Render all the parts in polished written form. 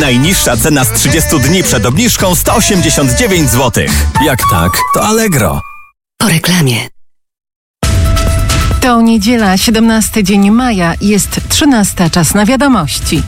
Najniższa cena z 30 dni przed obniżką 189 zł. Jak tak, to Allegro. Po reklamie. To niedziela, 17 dzień maja, jest 13, czas na wiadomości.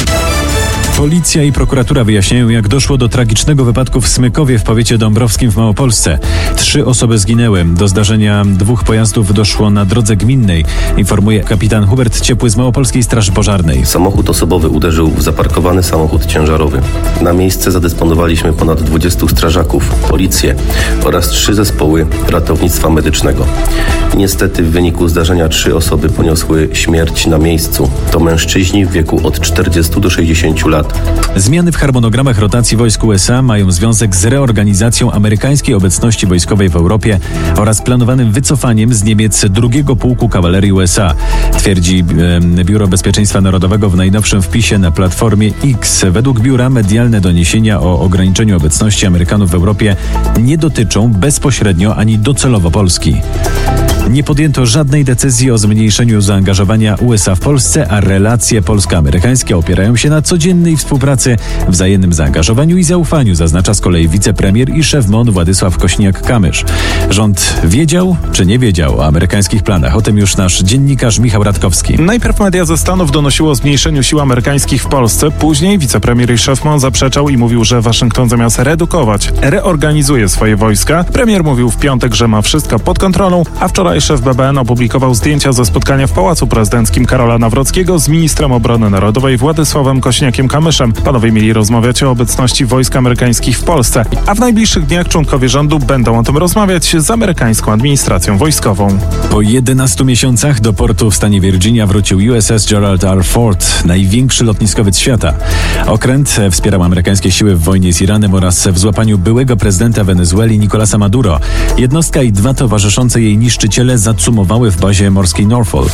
Policja i prokuratura wyjaśniają, jak doszło do tragicznego wypadku w Smykowie w powiecie dąbrowskim w Małopolsce. 3 osoby zginęły. Do zdarzenia 2 pojazdów doszło na drodze gminnej, informuje kapitan Hubert Ciepły z Małopolskiej Straży Pożarnej. Samochód osobowy uderzył w zaparkowany samochód ciężarowy. Na miejsce zadysponowaliśmy ponad 20 strażaków, policję oraz 3 zespoły ratownictwa medycznego. Niestety w wyniku zdarzenia 3 osoby poniosły śmierć na miejscu. To mężczyźni w wieku od 40 do 60 lat. Zmiany w harmonogramach rotacji wojsk USA mają związek z reorganizacją amerykańskiej obecności wojskowej w Europie oraz planowanym wycofaniem z Niemiec 2. Pułku Kawalerii USA, twierdzi Biuro Bezpieczeństwa Narodowego w najnowszym wpisie na platformie X. Według biura medialne doniesienia o ograniczeniu obecności Amerykanów w Europie nie dotyczą bezpośrednio ani docelowo Polski. Nie podjęto żadnej decyzji o zmniejszeniu zaangażowania USA w Polsce, a relacje polsko-amerykańskie opierają się na codziennej współpracy, wzajemnym zaangażowaniu i zaufaniu, zaznacza z kolei wicepremier i szef MON Władysław Kośniak-Kamysz. Rząd wiedział czy nie wiedział o amerykańskich planach? O tym już nasz dziennikarz Michał Radkowski. Najpierw media ze Stanów donosiło o zmniejszeniu sił amerykańskich w Polsce, później wicepremier i szef MON zaprzeczał i mówił, że Waszyngton zamiast redukować, reorganizuje swoje wojska. Premier mówił w piątek, że ma wszystko pod kontrolą, a wczoraj szef BBN opublikował zdjęcia ze spotkania w Pałacu Prezydenckim Karola Nawrockiego z ministrem obrony narodowej Władysławem Kośniakiem-Kamyszem. Panowie mieli rozmawiać o obecności wojsk amerykańskich w Polsce, a w najbliższych dniach członkowie rządu będą o tym rozmawiać z amerykańską administracją wojskową. Po 11 miesiącach do portu w stanie Virginia wrócił USS Gerald R. Ford, największy lotniskowiec świata. Okręt wspierał amerykańskie siły w wojnie z Iranem oraz w złapaniu byłego prezydenta Wenezueli Nicolasa Maduro. Jednostka i 2 towarzyszące jej niszczyciele zacumowały w bazie morskiej Norfolk.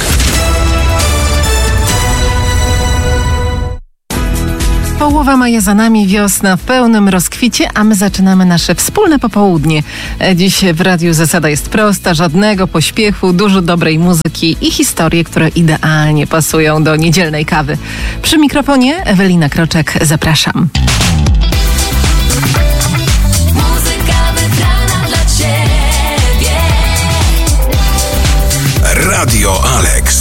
Połowa maja za nami, wiosna w pełnym rozkwicie, a my zaczynamy nasze wspólne popołudnie. Dziś w Radiu zasada jest prosta, żadnego pośpiechu, dużo dobrej muzyki i historie, które idealnie pasują do niedzielnej kawy. Przy mikrofonie Ewelina Kroczek, zapraszam. Radio Alex.